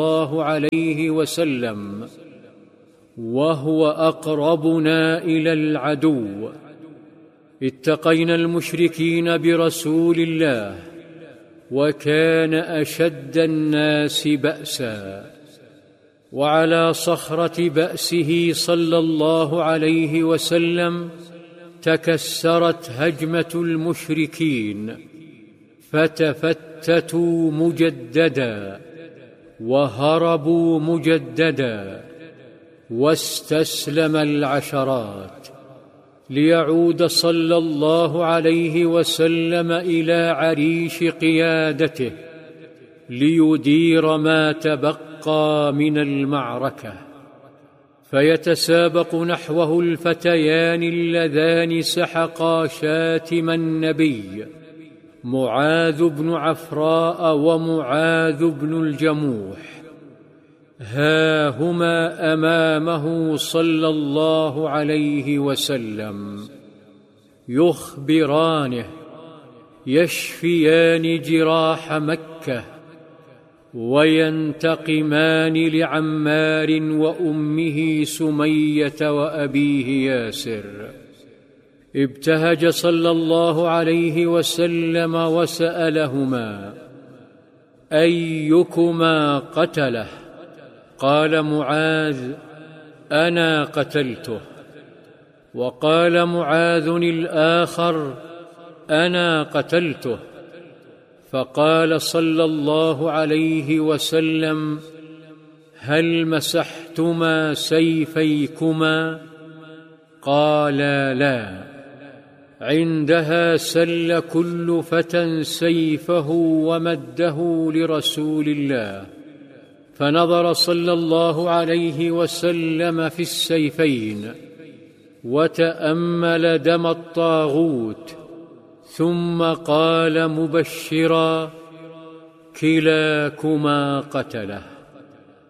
الله عليه وسلم وهو أقربنا إلى العدو. اتقينا المشركين برسول الله وكان أشد الناس بأسا، وعلى صخرة بأسه صلى الله عليه وسلم تكسرت هجمة المشركين فتفتتوا مجددا وهربوا مجددا، واستسلم العشرات ليعود صلى الله عليه وسلم إلى عريش قيادته ليدير ما تبقى من المعركة. فيتسابق نحوه الفتيان اللذان سحقا شاتم النبي، معاذ بن عفراء ومعاذ بن الجموح، ها هما أمامه صلى الله عليه وسلم يخبرانه، يشفيان جراح مكة وينتقمان لعمار وأمه سمية وأبيه ياسر. ابتهج صلى الله عليه وسلم وسألهما: أيكما قتله؟ قال معاذ: أنا قتلته. وقال معاذ الآخر: أنا قتلته. فقال صلى الله عليه وسلم: هل مسحتما سيفيكما؟ قالا: لا. عندها سل كل فتى سيفه ومده لرسول الله، فنظر صلى الله عليه وسلم في السيفين وتأمل دم الطاغوت، ثم قال مبشرا: كلاكما قتله.